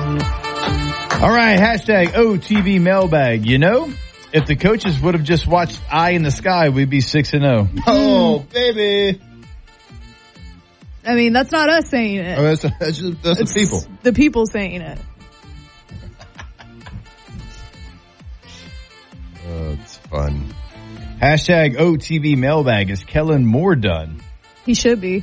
All right, hashtag OTB mailbag. You know, if the coaches would have just watched Eye in the Sky, we'd be 6-0. Oh, baby. I mean, that's not us saying it. Oh, that's the people. The people saying it. It's fun. Hashtag OTB mailbag. Is Kellen Moore done? He should be.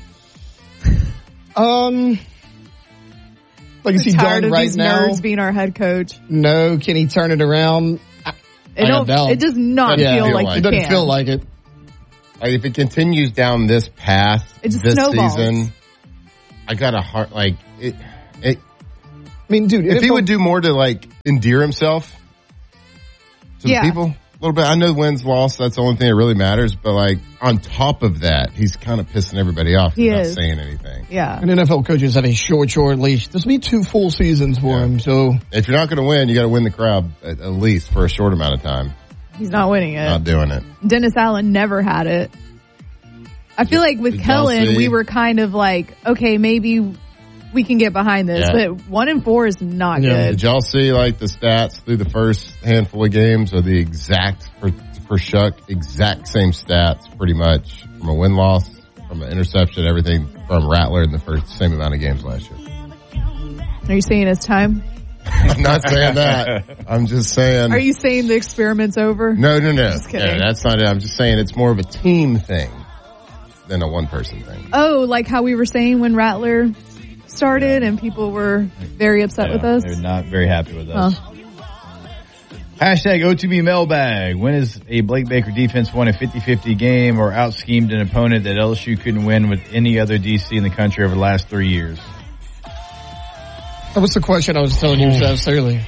Like, is he tired done of right these now? nerds being our head coach. No. Can he turn it around? It does not feel like he it doesn't can. feel like it. Like, if it continues down this path It just this snowballs. season, I got a heart, like, it. I mean, dude, If he would do more to, like, endear himself to the people a little bit. I know wins, loss, that's the only thing that really matters. But, like, on top of that, he's kind of pissing everybody off. He He's is. not saying anything. Yeah. And NFL coaches have a short leash. This will be 2 full seasons for him. So If you're not going to win, you got to win the crowd at least for a short amount of time. He's not winning it. Not doing it. Dennis Allen never had it. I feel like with Did y'all Kellen, see? we were kind of like, okay, maybe we can get behind this. Yeah. But 1-4 is not Did good. y'all see, like, the stats through the first handful of games are the exact, for Shuck, exact same stats, pretty much, from a win-loss, from an interception, everything from Rattler in the same amount of games last year. Are you saying it's time? I'm not saying that. I'm just saying. Are you saying the experiment's over? No. Just kidding. Yeah, that's not it. I'm just saying it's more of a team thing than a one-person thing. Oh, like how we were saying when Rattler started and people were very upset with us? They're not very happy with us. Oh. Hashtag OTB mailbag. When has a Blake Baker defense won a 50-50 game or out-schemed an opponent that LSU couldn't win with any other DC in the country over the last 3 years? that was the question I was telling you guys earlier.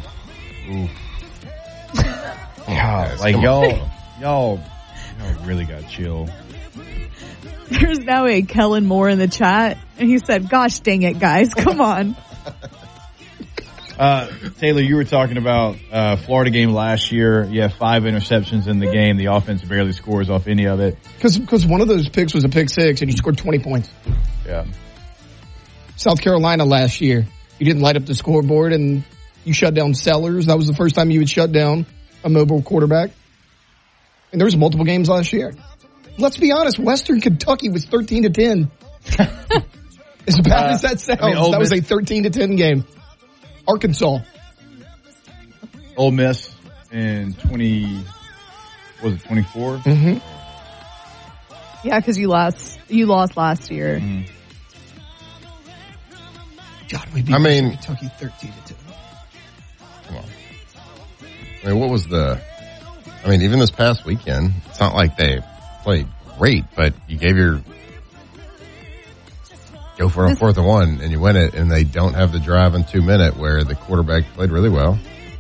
God, like y'all really got chill. There's now a Kellen Moore in the chat, and he said, gosh dang it, guys, come on. Taylor, you were talking about Florida game last year. You have 5 interceptions in the game. The offense barely scores off any of it. Because one of those picks was a pick 6, and you scored 20 points. Yeah. South Carolina last year, you didn't light up the scoreboard, and you shut down Sellers. That was the first time you would shut down a mobile quarterback. And there was multiple games last year. Let's be honest, Western Kentucky was 13-10. As bad as that sounds, that was a 13-10 game. Arkansas. Ole Miss in 24? Mm-hmm. Yeah, because you lost last year. Mm. God, we beat Kentucky 13-10. Come on. I mean, what was even this past weekend, it's not like they played great, but you gave go for a 4th and 1 and you win it, and they don't have the drive in 2 minutes where the quarterback played really well.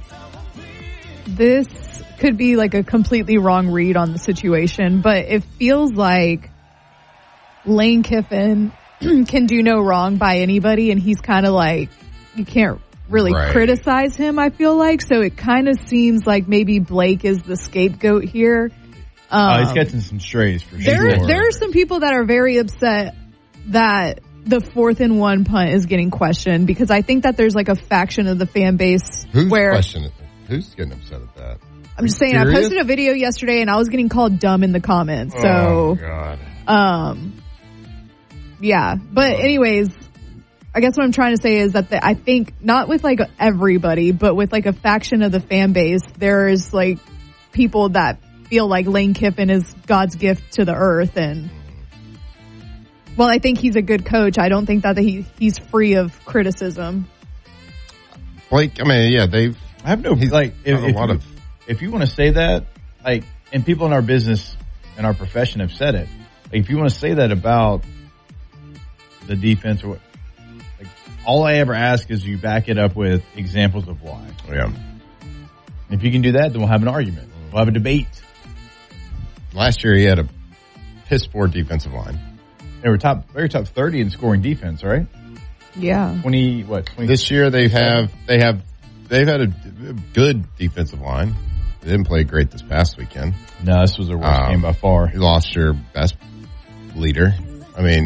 This could be like a completely wrong read on the situation, but it feels like Lane Kiffin can do no wrong by anybody, and he's kind of like, you can't really criticize him, I feel like. So it kind of seems like maybe Blake is the scapegoat here. He's catching some strays for sure. There are some people that are very upset that the 4th and 1 punt is getting questioned, because I think that there's like a faction of the fan base Who's where who's getting upset at that? I'm just saying, I posted a video yesterday and I was getting called dumb in the comments. So, God. Yeah. But anyways, I guess what I'm trying to say is that I think not with like everybody, but with like a faction of the fan base, there's like people that feel like Lane Kiffin is God's gift to the earth. And while I think he's a good coach, I don't think that he's free of criticism. Blake, I mean, yeah, I have no, like, if you want to say that, like, and people in our business and our profession have said it, like, if you want to say that about the defense or what, like, all I ever ask is you back it up with examples of why. Yeah. If you can do that, then we'll have an argument. We'll have a debate. Last year he had a piss poor defensive line. They were very top 30 in scoring defense, right? Yeah. 20. This year they've had a good defensive line. They didn't play great this past weekend. No, this was their worst game by far. You lost your best leader. I mean,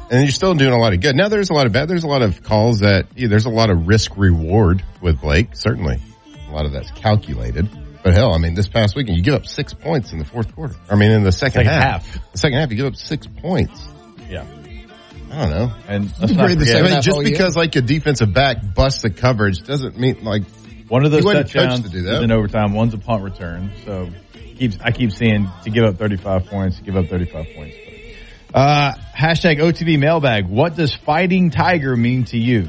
And you're still doing a lot of good. Now there's a lot of bad. There's a lot of calls that there's a lot of risk reward with Blake. Certainly, a lot of that's calculated. But hell, I mean, this past weekend you give up 6 points in the fourth quarter. I mean, in the second half. The second half, you give up 6 points. Yeah. I don't know. And let's not forget, I mean, just because like a defensive back busts the coverage doesn't mean like one of those touchdowns to do that. is in overtime. One's a punt return. So I keep seeing to give up 35 points, give up 35 points. Hashtag OTB mailbag. What does Fighting Tiger mean to you?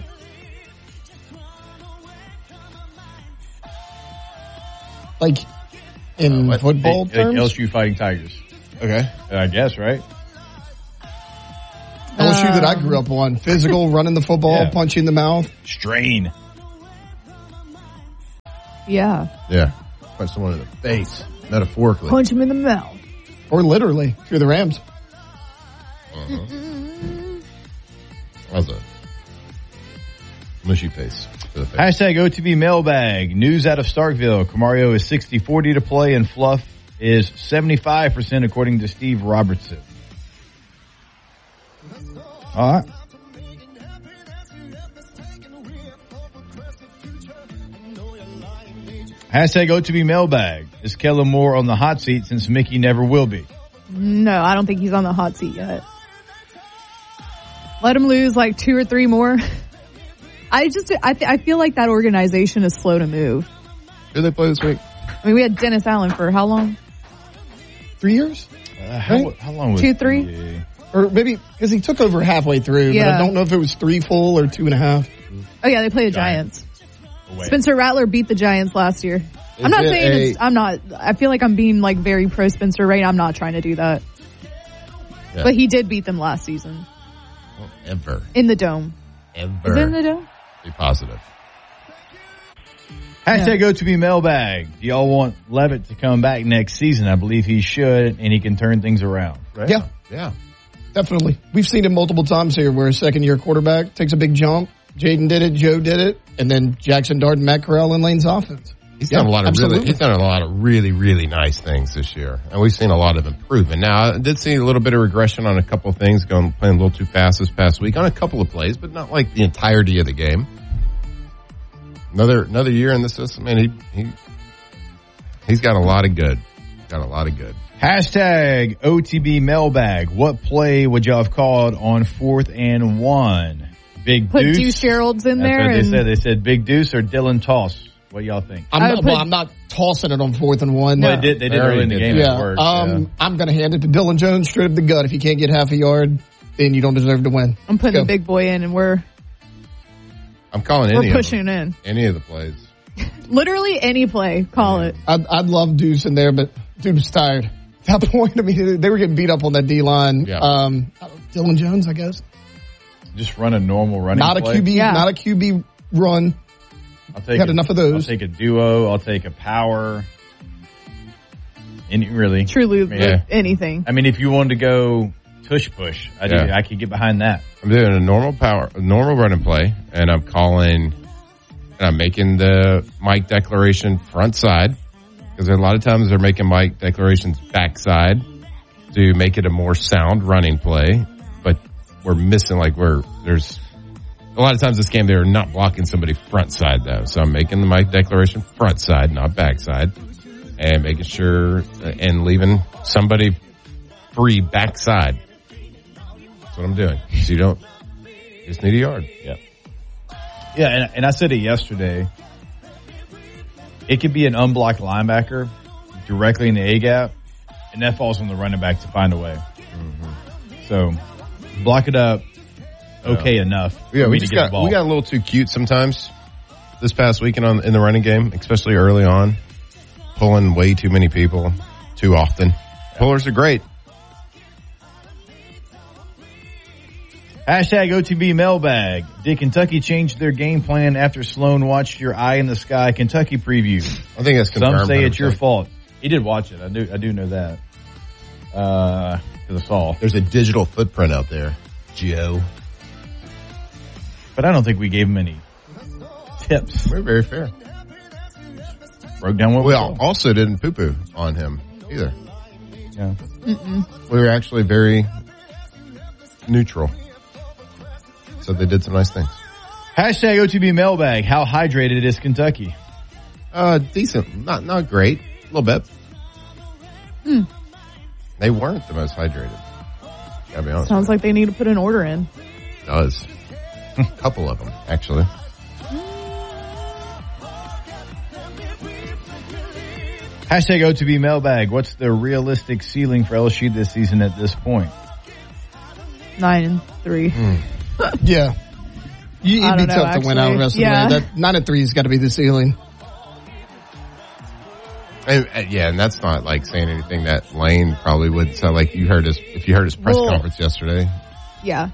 Like in football terms? LSU Fighting Tigers. Okay. I guess, right? LSU that I grew up on. Physical, running the football, punch you in the mouth. Strain. Yeah. Yeah. Punch someone in the face, metaphorically. Punch him in the mouth. Or literally, if you're the Rams. How's a mushy face for the face? Hashtag OTB mailbag. News out of Starkville. Camario is 60-40 to play and Fluff is 75% according to Steve Robertson. All right. Hashtag OTB mailbag. Is Kellen Moore on the hot seat since Mickey never will be? No, I don't think he's on the hot seat yet. Let him lose like 2 or 3 more. I feel like that organization is slow to move. Who they play this week? I mean, we had Dennis Allen for how long? 3 years? How long was 2, 3? Yeah. Or maybe, because he took over halfway through, but I don't know if it was 3 full or 2.5. Oh yeah, they play the Giants. Spencer Rattler beat the Giants last year. I'm not saying I feel like I'm being like very pro Spencer right. I'm not trying to do that. Yeah. But he did beat them last season. Ever. In the Dome. Ever. Is it in the Dome? Be positive. Hashtag OTB mailbag. Do y'all want Levitt to come back next season? I believe he should, and he can turn things around. Right? Yeah. Yeah. Definitely. We've seen it multiple times here where a second-year quarterback takes a big jump. Jaden did it, Joe did it, and then Jackson Dart and Matt Corral in Lane's offense. He's done a lot of really, really nice things this year. And we've seen a lot of improvement. Now, I did see a little bit of regression on a couple of things, playing a little too fast this past week on a couple of plays, but not like the entirety of the game. Another year in the system, and he's got a lot of good. Hashtag OTB mailbag. What play would y'all have called on 4th and 1? Big Put Deuce. Deuce Gerald's in there. That's what they said. Big Deuce or Dylan Toss. What y'all think? I'm not tossing it on 4th and 1. Well, they did early in the game. Yeah. I'm going to hand it to Dylan Jones straight up the gut. If you can't get half a yard, then you don't deserve to win. I'm putting the big boy in, and we're calling we're pushing in. Any of the plays. Literally any play. Call it. I'd love Deuce in there, but dude was tired. At that point, I mean, they were getting beat up on that D-line. Yeah. Dylan Jones, I guess. Just run a normal running not play. Not a QB run. Had enough of those. I'll take a duo. I'll take a power. Really. Truly, anything. I mean, if you wanted to go tush push, I could get behind that. I'm doing a normal running play, and I'm making the Mike declaration front side, because a lot of times they're making Mike declarations backside to make it a more sound running play, but we're missing there's a lot of times this game they're not blocking somebody front side though. So I'm making the Mike declaration front side, not backside, and making sure and leaving somebody free backside. That's what I'm doing. So you just need a yard. Yeah. Yeah, and I said it yesterday. It could be an unblocked linebacker directly in the A gap, and that falls on the running back to find a way. Mm-hmm. So block it up. Okay, enough. Yeah, we got a little too cute sometimes this past weekend in the running game, especially early on, pulling way too many people too often. Pullers are great. Hashtag OTB mailbag. Did Kentucky change their game plan after Sloan watched your Eye in the Sky Kentucky preview? I think that's confirmed. Some say it's your fault. He did watch it. I do know that. Because I saw. There's a digital footprint out there, Joe. But I don't think we gave him any tips. We're very fair. Broke down what we also didn't poo-poo on him either. Yeah. We were actually very neutral. said they did some nice things. Hashtag OTB mailbag. How hydrated is Kentucky? Decent. Not great. A little bit. They weren't the most hydrated. Gotta be honest. Sounds like they need to put an order in. It does. A couple of them, actually. Hashtag OTB mailbag. What's the realistic ceiling for LSU this season at this point? 9-3. Yeah. It'd be don't know, tough to win out the rest of the way. That 9-3 has got to be the ceiling. And that's not like saying anything that Lane probably would sound like if you heard his press conference yesterday. Yeah.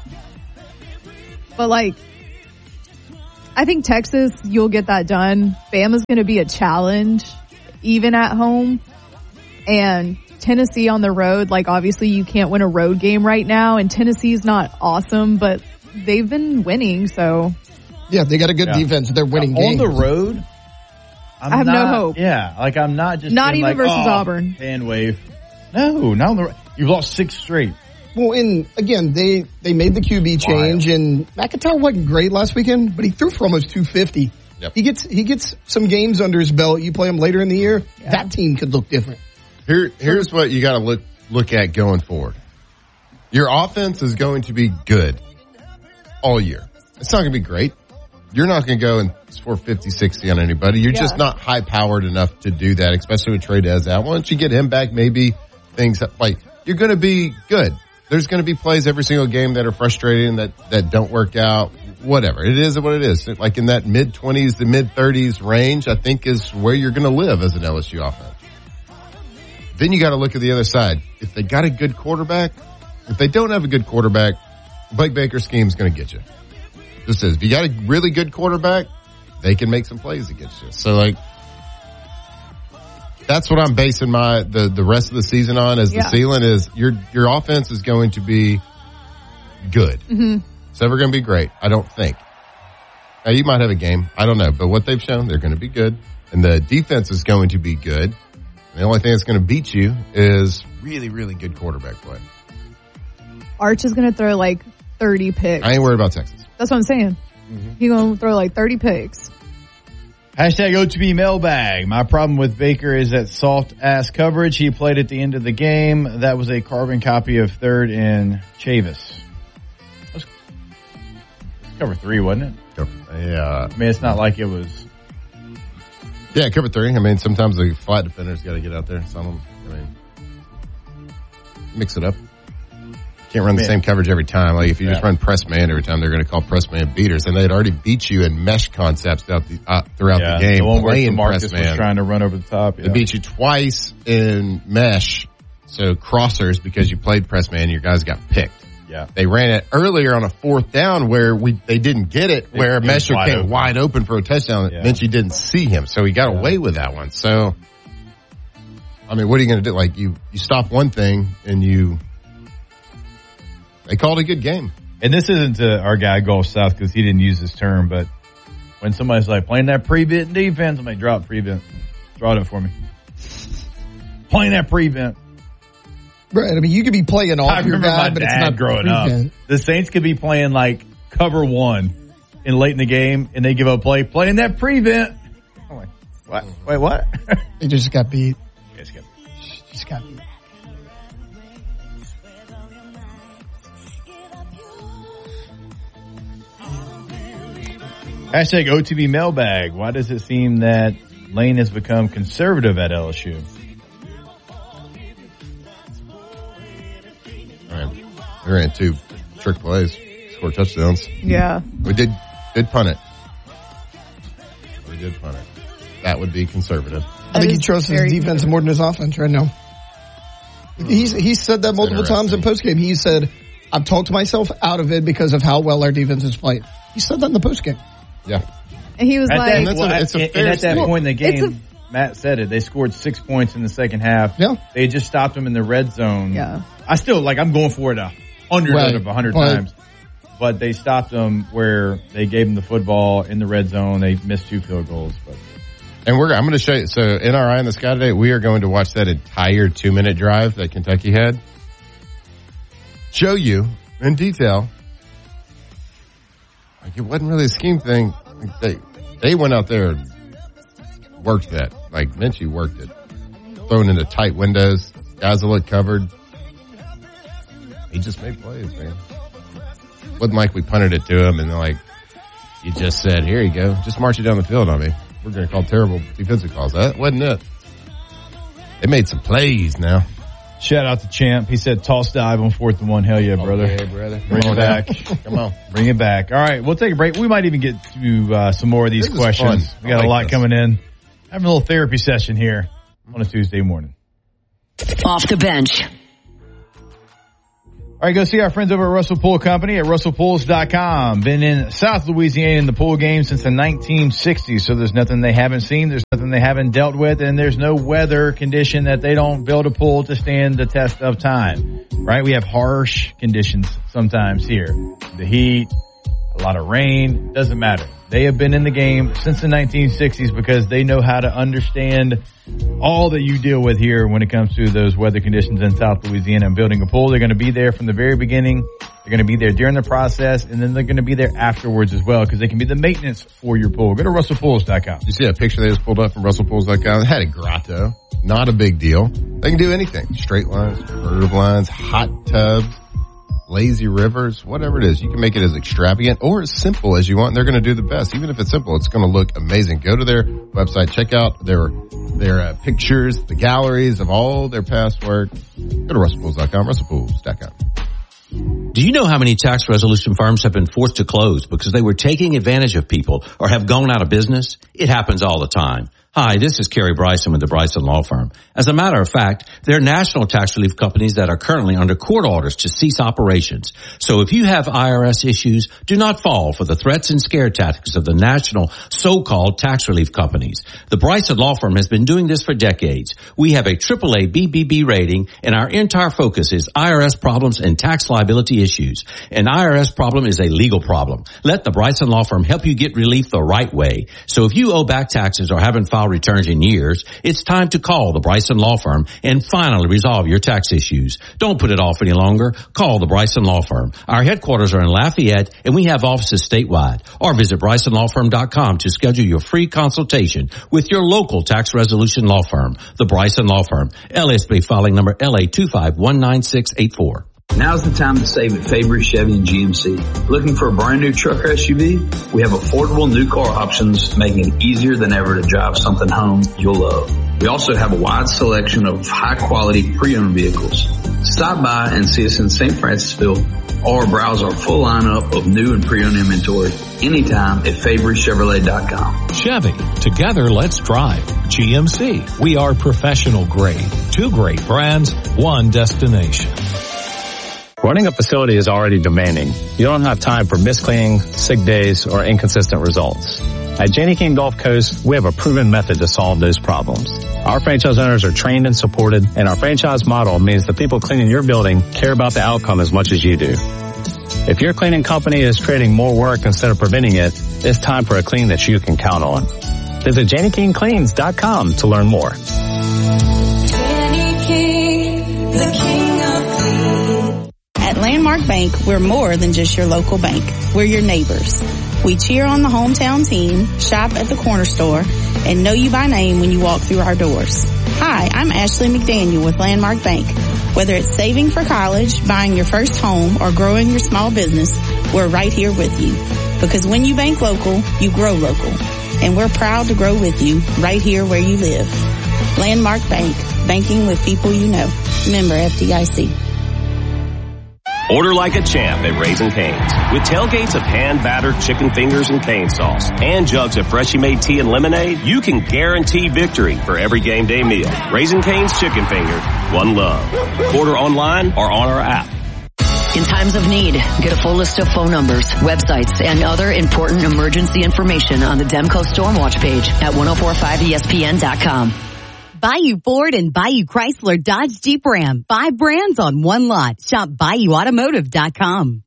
But I think Texas, you'll get that done. Bama's going to be a challenge, even at home. And Tennessee on the road, obviously you can't win a road game right now. And Tennessee's not awesome, but they've been winning, so. Yeah, they got a good defense. They're winning games. On the road, I have no hope. Yeah, I'm not just not even versus Auburn. Hand wave. No, not on the road. You've lost 6 straight. Well, and again, they made the QB change, and McIntyre wasn't great last weekend, but he threw for almost 250. Yep. He gets some games under his belt. You play him later in the year, that team could look different. Here's what you got to look at going forward. Your offense is going to be good all year. It's not going to be great. You're not going to go and score 50, 60 on anybody. You're just not high-powered enough to do that, especially with Trey Dez out. Once you get him back, maybe things you're going to be good. There's going to be plays every single game that are frustrating, that don't work out, whatever. It is what it is. Like in that mid-20s to mid-30s range, I think is where you're going to live as an LSU offense. Then you got to look at the other side. If they got a good quarterback, if they don't have a good quarterback, Blake Baker's scheme is going to get you. Just as if you got a really good quarterback, they can make some plays against you. So that's what I'm basing the rest of the season on as the ceiling is your offense is going to be good. Mm-hmm. It's never going to be great, I don't think. Now you might have a game, I don't know, but what they've shown, they're going to be good. And the defense is going to be good. And the only thing that's going to beat you is really, really good quarterback play. Arch is going to throw 30 picks. I ain't worried about Texas. That's what I'm saying. Mm-hmm. He's going to throw 30 picks. Hashtag OTB mailbag. My problem with Baker is that soft-ass coverage he played at the end of the game. That was a carbon copy of 3rd and Chavis. That's cover 3, wasn't it? Yeah. I mean, it's not like it was. Yeah, cover 3. I mean, sometimes the flat defender's got to get out there. Mix it up. Can't run the same coverage every time. If you just run press man every time, they're going to call press man beaters, and they'd already beat you in mesh concepts throughout the game. The one where Marcus was trying to run over the top. They beat you twice in mesh, so crossers, because you played press man. Your guys got picked. Yeah, they ran it earlier on a 4th down where they didn't get it, where Mesher came wide open for a touchdown. It meant you didn't see him, so he got away with that one. So, I mean, what are you going to do? You stop one thing and they called a good game. And this isn't to our guy Gulf South because he didn't use this term, but when somebody's playing that prevent defense, I'm like, drop prevent. Draw it up for me. Playing that prevent. Right. I mean, you could be playing off your guy, but it's not growing prevent. up. The Saints could be playing cover 1 and late in the game, and they give up play. Playing that prevent. I'm like, what? Wait, what? They just got beat. Just got beat. Hashtag OTB mailbag. Why does it seem that Lane has become conservative at LSU? They ran 2 trick plays, scored touchdowns. Yeah. We did punt it. That would be conservative. I think he trusts his defense more than his offense right now. He's said that multiple times in postgame. He said, I've talked myself out of it because of how well our defense has played. He said that in the postgame. Yeah. And he was at that point in the game, Matt said it. They scored 6 points in the second half. Yeah. They just stopped them in the red zone. Yeah. I still, I'm going for it 100 out of 100 times. But they stopped them where they gave them the football in the red zone. They missed 2 field goals. And I'm going to show you. So in our Eye on the Sky today, we are going to watch that entire 2-minute drive that Kentucky had. Show you in detail Like, it wasn't really a scheme thing. Like, they went out there and worked that. Like, Minchie worked it. Thrown into tight windows. Guys that look covered. He just made plays, man. Wasn't like we punted it to him and they're like, you just said, here you go. Just march it down the field on me. We're going to call terrible defensive calls. That wasn't it. They made some plays now. Shout out to Champ. He said toss dive on 4th and 1. Hell yeah, brother. Okay, brother. Bring it back. Come on. Bring it back. All right, we'll take a break. We might even get to some more of these questions. We got a lot coming in. Having a little therapy session here on a Tuesday morning. Off the bench. All right, go see our friends over at Russell Pool Company at russellpools.com. Been in South Louisiana in the pool game since the 1960s, so there's nothing they haven't seen, there's nothing they haven't dealt with, and there's no weather condition that they don't build a pool to stand the test of time, right? We have harsh conditions sometimes here. The heat, a lot of rain, doesn't matter. They have been in the game since the 1960s because they know how to understand all that you deal with here when it comes to those weather conditions in South Louisiana and building a pool. They're going to be there from the very beginning. They're going to be there during the process, and then they're going to be there afterwards as well because they can be the maintenance for your pool. Go to russellpools.com. You see that picture they just pulled up from russellpools.com? It had a grotto. Not a big deal. They can do anything. Straight lines, curved lines, hot tubs, lazy rivers, whatever it is. You can make it as extravagant or as simple as you want, and they're going to do the best. Even if it's simple, it's going to look amazing. Go to their website, check out their pictures, the galleries of all their past work. Go to russellpools.com, russellpools.com. Do you know how many tax resolution firms have been forced to close because they were taking advantage of people or have gone out of business? It happens all the time. Hi, this is Kerry Bryson with the Bryson Law Firm. As a matter of fact, there are national tax relief companies that are currently under court orders to cease operations. So if you have IRS issues, do not fall for the threats and scare tactics of the national so-called tax relief companies. The Bryson Law Firm has been doing this for decades. We have a AAA BBB rating, and our entire focus is IRS problems and tax liability issues. An IRS problem is a legal problem. Let the Bryson Law Firm help you get relief the right way. So if you owe back taxes or haven't filed returns in years, it's time to call the Bryson Law Firm and finally resolve your tax issues. Don't put it off any longer. Call the Bryson Law Firm. Our headquarters are in Lafayette, and we have offices statewide. Or visit BrysonLawFirm.com to schedule your free consultation with your local tax resolution law firm. The Bryson Law Firm. LSB filing number LA2519684. Now's the time to save at Fabry Chevy and GMC. Looking for a brand new truck or SUV? We have affordable new car options, making it easier than ever to drive something home you'll love. We also have a wide selection of high quality pre-owned vehicles. Stop by and see us in St. Francisville or browse our full lineup of new and pre-owned inventory anytime at FabryChevrolet.com. Chevy, together let's drive. GMC, we are professional grade. 2 great brands, 1 destination. Running a facility is already demanding. You don't have time for miscleaning, sick days, or inconsistent results. At Janney King Gulf Coast, we have a proven method to solve those problems. Our franchise owners are trained and supported, and our franchise model means the people cleaning your building care about the outcome as much as you do. If your cleaning company is creating more work instead of preventing it, it's time for a clean that you can count on. Visit JannyKingCleans.com to learn more. Janney King, the king of clean. At Landmark Bank, we're more than just your local bank. We're your neighbors. We cheer on the hometown team, shop at the corner store, and know you by name when you walk through our doors. Hi, I'm Ashley McDaniel with Landmark Bank. Whether it's saving for college, buying your first home, or growing your small business, we're right here with you. Because when you bank local, you grow local. And we're proud to grow with you right here where you live. Landmark Bank, banking with people you know. Member FDIC. Order like a champ at Raising Cane's. With tailgates of hand-battered chicken fingers and cane sauce and jugs of freshly made tea and lemonade, you can guarantee victory for every game day meal. Raising Cane's Chicken Finger, one love. Order online or on our app. In times of need, get a full list of phone numbers, websites, and other important emergency information on the Demco Stormwatch page at 1045ESPN.com. Bayou Ford and Bayou Chrysler Dodge Jeep Ram. 5 brands on one lot. Shop BayouAutomotive.com.